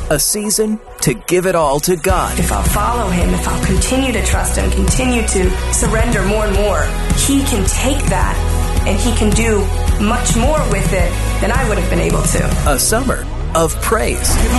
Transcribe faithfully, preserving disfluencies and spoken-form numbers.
A season to give it all to God. If I'll follow him, if I'll continue to trust him, continue to surrender more and more, he can take that and he can do much more with it than I would have been able to. A summer of praise. Give